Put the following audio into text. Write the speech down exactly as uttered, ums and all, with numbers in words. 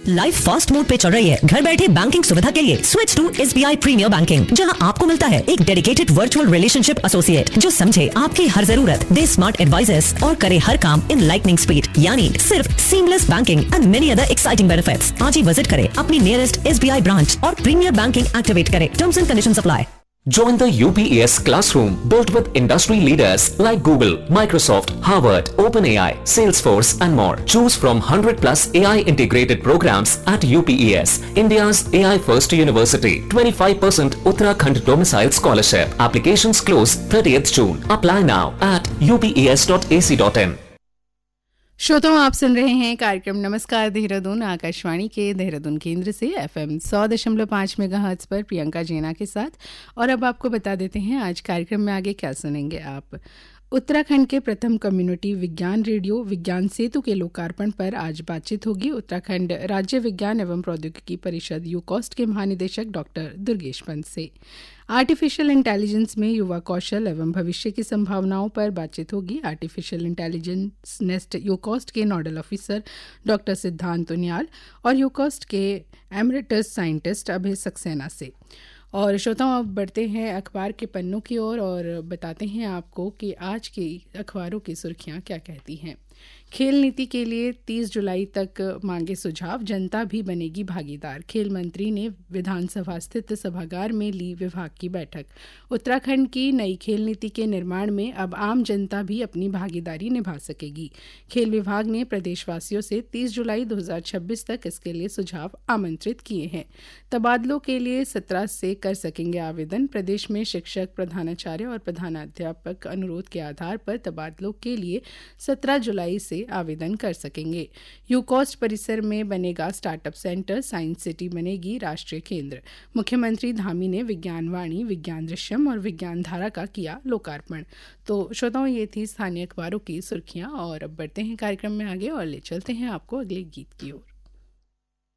Life fast mode पे चल रही है। घर बैठे बैंकिंग सुविधा के लिए switch to SBI premiere banking, जहां आपको मिलता है एक डेडिकेटेड वर्चुअल रिलेशनशिप एसोसिएट जो समझे आपकी हर जरूरत, दे स्मार्ट एडवाइजेस और करे हर काम इन लाइटनिंग स्पीड, यानी सिर्फ seamless banking and many other exciting benefits. आज ही विजिट करें अपनी नियरेस्ट एसबीआई ब्रांच और प्रीमियर बैंकिंग एक्टिवेट करें। Terms and conditions apply. Join the U P E S classroom built with industry leaders like Google, Microsoft, Harvard, OpenAI, Salesforce and more. Choose from one hundred plus A I integrated programs at U P E S, India's A I first university. twenty-five percent Uttarakhand domicile scholarship. Applications close thirtieth June. Apply now at u p e s dot a c dot in. श्रोताओं, आप सुन रहे हैं कार्यक्रम नमस्कार देहरादून आकाशवाणी के देहरादून केंद्र से FM सौ दशमलव पाँच मेगाहर्ट्ज पर प्रियंका जेना के साथ। और अब आपको बता देते हैं आज कार्यक्रम में आगे क्या सुनेंगे आप। उत्तराखंड के प्रथम कम्युनिटी विज्ञान रेडियो विज्ञान सेतु के लोकार्पण पर आज बातचीत होगी उत्तराखंड राज्य विज्ञान एवं प्रौद्योगिकी परिषद यूकॉस्ट के महानिदेशक डॉक्टर दुर्गेश पंत से। आर्टिफिशियल इंटेलिजेंस में युवा कौशल एवं भविष्य की संभावनाओं पर बातचीत होगी आर्टिफिशियल इंटेलिजेंस नेस्ट यूकॉस्ट के नोडल ऑफिसर डॉक्टर सिद्धांत उनियाल और यूकॉस्ट के एमरिटस साइंटिस्ट अभय सक्सेना से। और श्रोताओं, अब बढ़ते हैं अखबार के पन्नों की ओर और, और बताते हैं आपको कि आज की अखबारों की सुर्खियां क्या कहती हैं। खेल नीति के लिए तीस जुलाई तक मांगे सुझाव, जनता भी बनेगी भागीदार। खेल मंत्री ने विधानसभा स्थित सभागार में ली विभाग की बैठक। उत्तराखंड की नई खेल नीति के निर्माण में अब आम जनता भी अपनी भागीदारी निभा सकेगी। खेल विभाग ने प्रदेशवासियों से तीस जुलाई दो हज़ार छब्बीस तक इसके लिए सुझाव आमंत्रित किए हैं। तबादलों के लिए सत्रह से कर सकेंगे आवेदन। प्रदेश में शिक्षक, प्रधानाचार्य और प्रधानाध्यापक अनुरोध के आधार पर तबादलों के लिए सत्रह जुलाई से आवेदन कर सकेंगे। यूकॉस्ट परिसर में बनेगा स्टार्टअप सेंटर, साइंस सिटी बनेगी राष्ट्रीय केंद्र। मुख्यमंत्री धामी ने विज्ञान वाणी, विज्ञान दृश्यम और विज्ञान धारा का किया लोकार्पण। तो श्रोताओं, ये थी स्थानीय अखबारों की सुर्खियां और अब बढ़ते हैं कार्यक्रम में आगे और ले चलते हैं आपको अगले गीत की ओर।